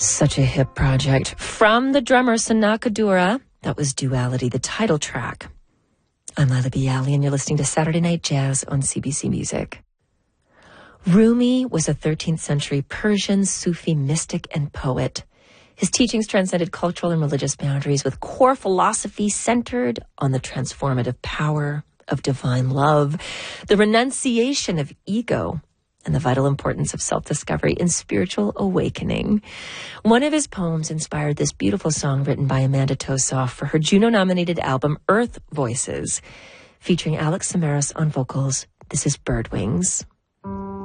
Such a hip project. From the drummer Sanaka Dura, that was Duality, the title track. I'm Lila Bialy, and you're listening to Saturday Night Jazz on CBC Music. Rumi was a 13th century Persian Sufi mystic and poet. His teachings transcended cultural and religious boundaries, with core philosophy centered on the transformative power of divine love, the renunciation of ego, and the vital importance of self-discovery and spiritual awakening. One of his poems inspired this beautiful song written by Amanda Tosoff for her Juno-nominated album Earth Voices, featuring Alex Samaras on vocals. This is Bird Wings.